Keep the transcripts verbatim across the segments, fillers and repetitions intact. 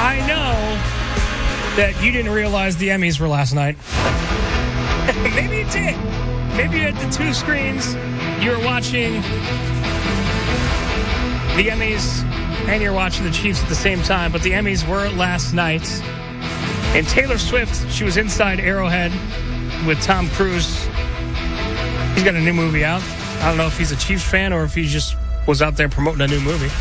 I know that you didn't realize the Emmys were last night. Maybe you did. Maybe you had the two screens. You were watching the Emmys and you're watching the Chiefs at the same time. But the Emmys were last night. And Taylor Swift, she was inside Arrowhead with Tom Cruise. He's got a new movie out. I don't know if he's a Chiefs fan or if he just was out there promoting a new movie.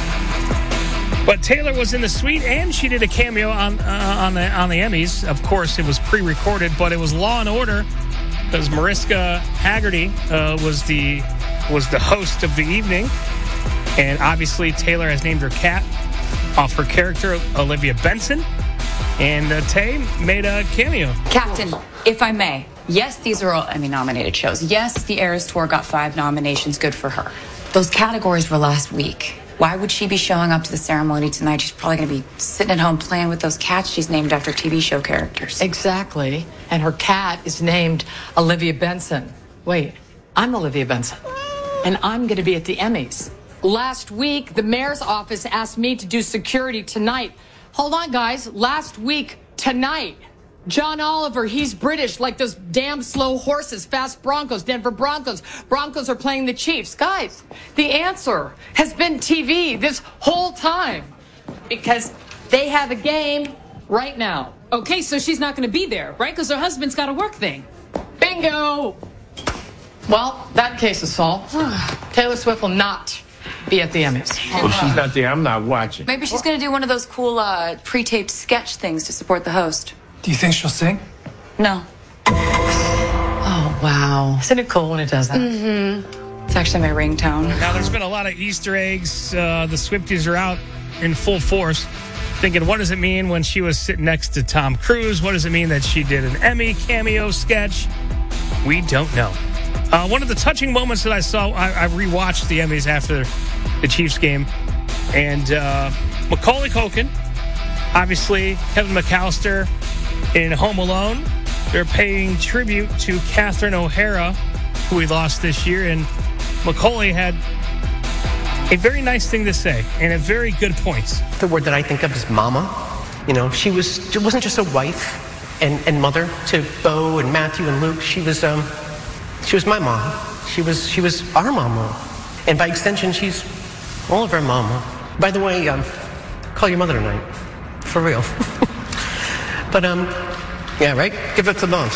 But Taylor was in the suite, and she did a cameo on uh, on the on the Emmys. Of course, it was pre-recorded, but it was Law and Order because Mariska Hargitay uh, was the was the host of the evening, and obviously Taylor has named her cat off her character Olivia Benson, and uh, Tay made a cameo. Captain, if I may, yes, these are all Emmy-nominated shows. Yes, the Eras Tour got five nominations. Good for her. Those categories were last week. Why would she be showing up to the ceremony tonight? She's probably going to be sitting at home playing with those cats she's named after T V show characters. Exactly. And her cat is named Olivia Benson. Wait, I'm Olivia Benson. And I'm going to be at the Emmys. Last week, the mayor's office asked me to do security tonight. Hold on, guys. Last week, tonight. John Oliver, he's British, like those damn slow horses, fast Broncos, Denver Broncos. Broncos are playing the Chiefs. Guys, the answer has been T V this whole time because they have a game right now. Okay, so she's not going to be there, right? Because her husband's got a work thing. Bingo! Well, that case is solved. Taylor Swift will not be at the Emmys. If she's not there, I'm not watching. Maybe she's going to do one of those cool uh, pre-taped sketch things to support the host. Do you think she'll sing? No. Oh, wow. Isn't it cool when it does that? Mm-hmm. It's actually my ringtone. Now, there's been a lot of Easter eggs. Uh, the Swifties are out in full force, thinking, what does it mean when she was sitting next to Tom Cruise? What does it mean that she did an Emmy cameo sketch? We don't know. Uh, one of the touching moments that I saw, I, I rewatched the Emmys after the Chiefs game, and uh, Macaulay Culkin, obviously Kevin McAllister in Home Alone, they're paying tribute to Catherine O'Hara, who we lost this year, and Macaulay had a very nice thing to say and a very good point. The word that I think of is mama. You know, she was she wasn't just a wife and, and mother to Bo and Matthew and Luke. She was um she was my mom. She was she was our mama, and by extension, she's all of our mama. By the way, um, call your mother tonight, for real. But um, yeah, right. Give it to the moms.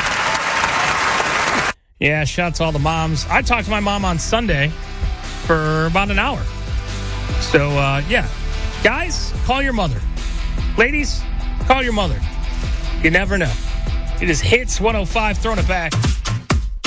Yeah, shout out to all the moms. I talked to my mom on Sunday for about an hour. So, uh, yeah. Guys, call your mother. Ladies, call your mother. You never know. It is Hits one oh five, throwing it back.